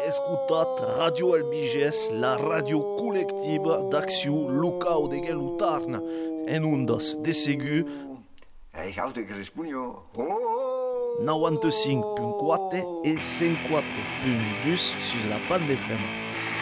escutat Radio Albiges, la radio collectiva d'acció local de Gelutarna, en ondas de segur. Jau te Crespunyo. 95.4 et 54.2 sur la bande FM.